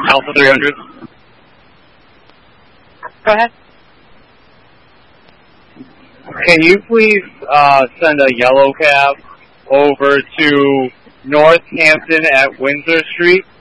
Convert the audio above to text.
Alpha 300. Go ahead. Can you please send a yellow cab over to Northampton at Windsor Street